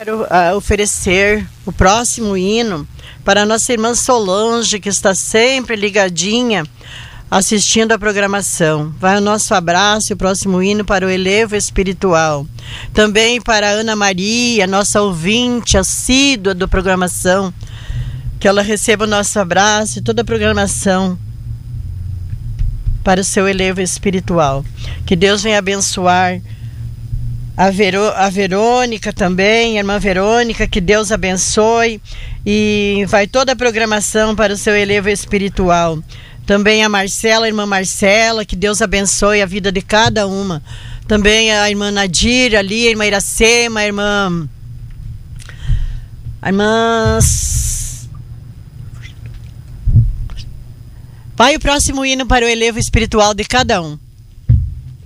Quero oferecer o próximo hino para a nossa irmã Solange, que está sempre ligadinha, assistindo a programação. Vai o nosso abraço e o próximo hino para o Elevo Espiritual. Também para a Ana Maria, nossa ouvinte assídua da programação, que ela receba o nosso abraço e toda a programação para o seu Elevo Espiritual. Que Deus venha abençoar a Verônica também, a irmã Verônica, que Deus abençoe, e vai toda a programação para o seu Elevo Espiritual. Também a Marcela, a irmã Marcela, que Deus abençoe a vida de cada uma. Também a irmã Nadir ali, a irmã Iracema, a irmã vai o próximo hino para o Elevo Espiritual de cada um.